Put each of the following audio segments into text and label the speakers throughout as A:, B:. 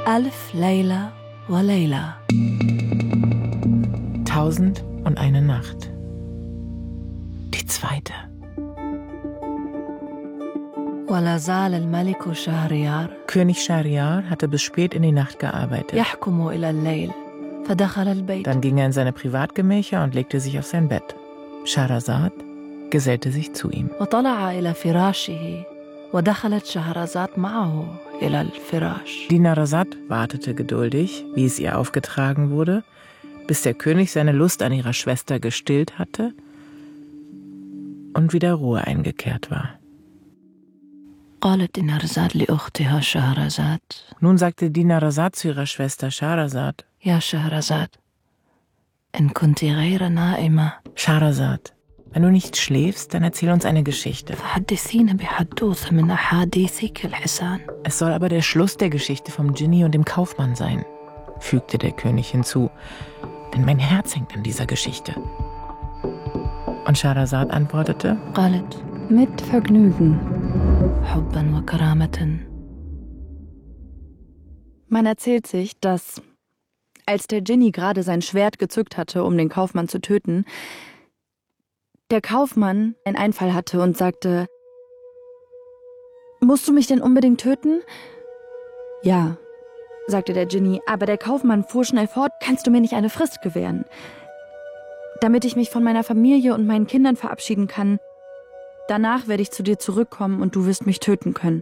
A: ألف ليلة وليلة.
B: 1001 Nacht. Die zweite.
A: ولا زال الملك شهريار
B: König Schahriar hatte bis spät in die Nacht gearbeitet.
A: يحكم إلى الليل فدخل البيت.
B: Dann ging er in seine Privatgemächer und legte sich auf sein Bett. Scheherazad gesellte sich zu ihm.
A: وطلع إلى فراشه ودخلت شهرزاد معه إلى الفراش.
B: Dinarzad wartete geduldig, wie es ihr aufgetragen wurde, bis der König seine Lust an ihrer Schwester gestillt hatte und wieder Ruhe eingekehrt war.
A: قالت دينارزاد لأختها شهرزاد.
B: Nun sagte Dinarzad zu ihrer Schwester Scheherazad:
A: يا شهرزاد إن كنت غير نائمة
B: Scheherazad, wenn du nicht schläfst, dann erzähl uns eine Geschichte.
A: فحدثينا بحدوث من أحاديثك الحسان.
B: Es soll aber der Schluss der Geschichte vom Dschinni und dem Kaufmann sein, fügte der König hinzu, denn mein Herz hängt an dieser Geschichte. Und Scheherazad antwortete:
A: قالت
C: Mit Vergnügen.
A: حبا وكرامة.
C: Man erzählt sich, dass, als der Dschinni gerade sein Schwert gezückt hatte, um den Kaufmann zu töten, der Kaufmann einen Einfall hatte und sagte: Musst du mich denn unbedingt töten? Ja, sagte der Dschinni, aber der Kaufmann fuhr schnell fort: Kannst du mir nicht eine Frist gewähren, damit ich mich von meiner Familie und meinen Kindern verabschieden kann? Danach werde ich zu dir zurückkommen und du wirst mich töten können.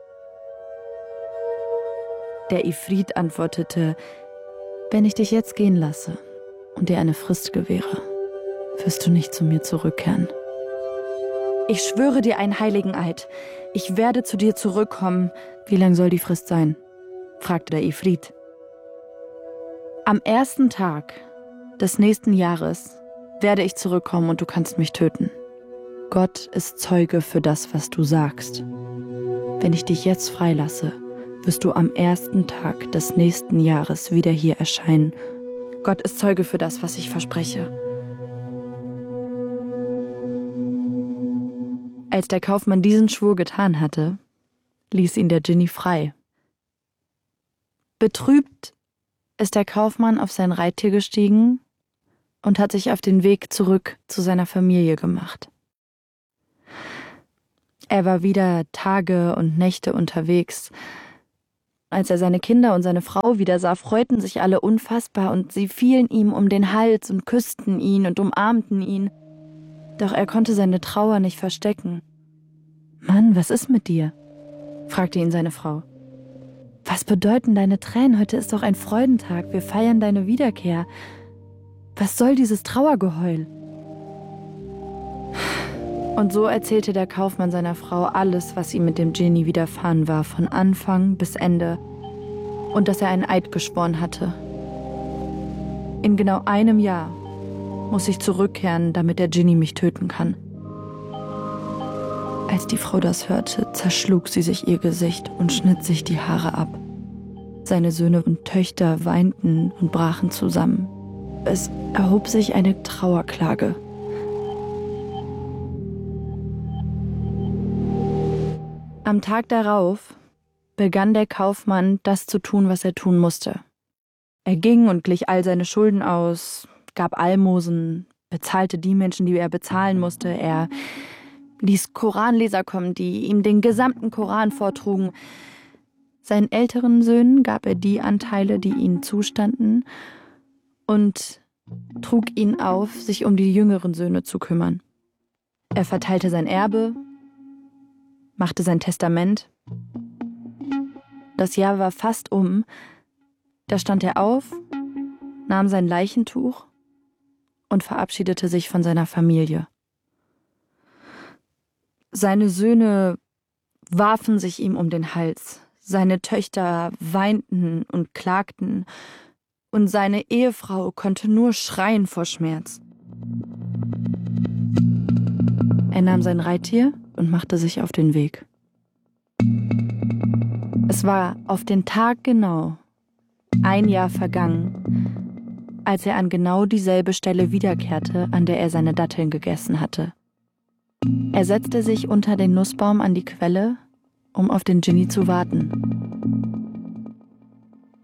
C: Der Ifrit antwortete: Wenn ich dich jetzt gehen lasse und dir eine Frist gewähre, wirst du nicht zu mir zurückkehren. Ich schwöre dir einen heiligen Eid. Ich werde zu dir zurückkommen. Wie lang soll die Frist sein? Fragte der Ifrit. Am 1. Tag des nächsten Jahres werde ich zurückkommen und du kannst mich töten. Gott ist Zeuge für das, was du sagst. Wenn ich dich jetzt freilasse, wirst du am 1. Tag des nächsten Jahres wieder hier erscheinen. Gott ist Zeuge für das, was ich verspreche. Als der Kaufmann diesen Schwur getan hatte, ließ ihn der Dschinni frei. Betrübt ist der Kaufmann auf sein Reittier gestiegen und hat sich auf den Weg zurück zu seiner Familie gemacht. Er war wieder Tage und Nächte unterwegs. Als er seine Kinder und seine Frau wieder sah, freuten sich alle unfassbar und sie fielen ihm um den Hals und küssten ihn und umarmten ihn. Doch er konnte seine Trauer nicht verstecken. »Mann, was ist mit dir?« fragte ihn seine Frau. »Was bedeuten deine Tränen? Heute ist doch ein Freudentag. Wir feiern deine Wiederkehr. Was soll dieses Trauergeheul?« Und so erzählte der Kaufmann seiner Frau alles, was ihm mit dem Dschinni widerfahren war, von Anfang bis Ende, und dass er einen Eid geschworen hatte. In genau einem Jahr muss ich zurückkehren, damit der Dschinni mich töten kann. Als die Frau das hörte, zerschlug sie sich ihr Gesicht und schnitt sich die Haare ab. Seine Söhne und Töchter weinten und brachen zusammen. Es erhob sich eine Trauerklage. Am Tag darauf begann der Kaufmann, das zu tun, was er tun musste. Er ging und glich all seine Schulden aus, gab Almosen, bezahlte die Menschen, die er bezahlen musste. Er ließ Koranleser kommen, die ihm den gesamten Koran vortrugen. Seinen älteren Söhnen gab er die Anteile, die ihnen zustanden, und trug ihnen auf, sich um die jüngeren Söhne zu kümmern. Er verteilte sein Erbe, machte sein Testament. Das Jahr war fast um. Da stand er auf, nahm sein Leichentuch und verabschiedete sich von seiner Familie. Seine Söhne warfen sich ihm um den Hals. Seine Töchter weinten und klagten. Und seine Ehefrau konnte nur schreien vor Schmerz. Er nahm sein Reittier und machte sich auf den Weg. Es war auf den Tag genau 1 Jahr vergangen, als er an genau dieselbe Stelle wiederkehrte, an der er seine Datteln gegessen hatte. Er setzte sich unter den Nussbaum an die Quelle, um auf den Dschinni zu warten.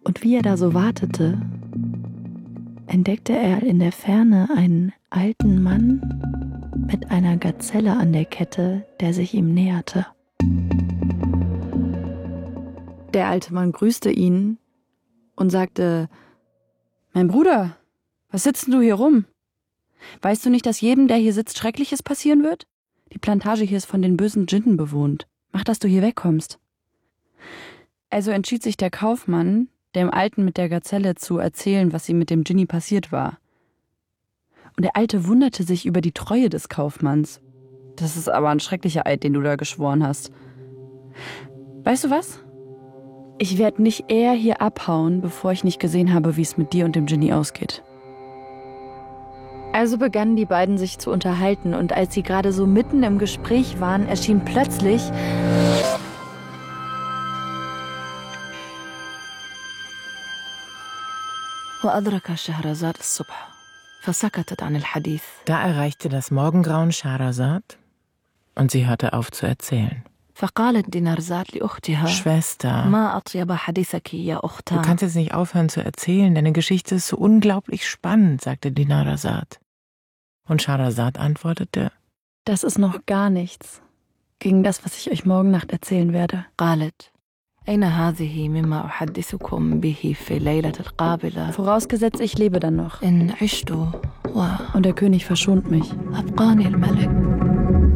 C: Und wie er da so wartete, entdeckte er in der Ferne einen alten Mann mit einer Gazelle an der Kette, der sich ihm näherte. Der alte Mann grüßte ihn und sagte: »Mein Bruder, was sitzt denn du hier rum? Weißt du nicht, dass jedem, der hier sitzt, Schreckliches passieren wird? Die Plantage hier ist von den bösen Djinnen bewohnt. Mach, dass du hier wegkommst.« Also entschied sich der Kaufmann, dem Alten mit der Gazelle zu erzählen, was ihm mit dem Dschinni passiert war. Und der Alte wunderte sich über die Treue des Kaufmanns. »Das ist aber ein schrecklicher Eid, den du da geschworen hast. Weißt du was? Ich werde nicht eher hier abhauen, bevor ich nicht gesehen habe, wie es mit dir und dem Dschinni ausgeht.« Also begannen die beiden sich zu unterhalten, und als sie gerade so mitten im Gespräch waren, erschien plötzlich
A: وأدرك شهرزاد الصبح فسكتت عن الحديث.
B: Da erreichte das Morgengrauen Scheherazad und sie hörte auf zu erzählen.
A: فقالت دينارزاد لأختها
B: Schwester,
A: ما أطيب حديثك يا
B: du
A: أختها.
B: kannst jetzt nicht aufhören zu erzählen, deine Geschichte ist so unglaublich spannend, sagte Dinarzad. Und Scheherazad antwortete:
C: Das ist noch gar nichts gegen das, was ich euch morgen Nacht erzählen werde.
A: قالت أين هذه مما أحدثكم به في ليلة القابلة.
C: Vorausgesetzt, ich lebe dann noch.
A: إن عشت
C: Und der König verschont mich.
A: وأبقاني الملك.